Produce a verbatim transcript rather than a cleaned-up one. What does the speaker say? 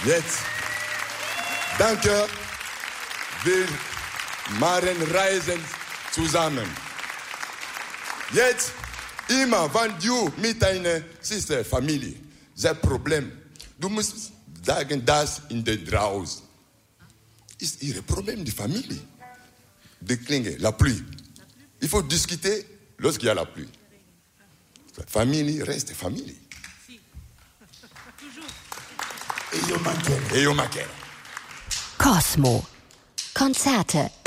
Jetzt, danke, wir machen Reisen zusammen. Jetzt, immer, wenn du mit deiner Schwester, Familie, das Problem, du musst sagen, das in der draußen ist ihr Problem, die Familie. Die Klinge, la pluie. Il faut discuter lorsqu'il y a la pluie. Famille reste famille. Eyo Makela. Eyo Makela. Cosmo. Konzerte